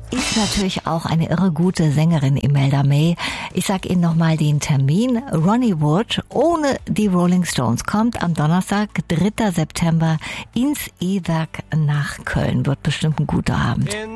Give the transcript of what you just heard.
Ist natürlich auch eine irre gute Sängerin, Imelda May. Ich sag Ihnen nochmal den Termin. Ronnie Wood ohne die Rolling Stones kommt am Donnerstag, 3. September ins E-Werk nach Köln. Wird bestimmt ein guter Abend.